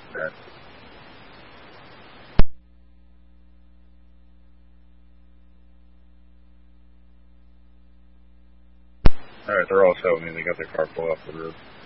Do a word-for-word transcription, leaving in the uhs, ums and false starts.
Alright. Alright, they're all showing me. They got their car pulled off the roof.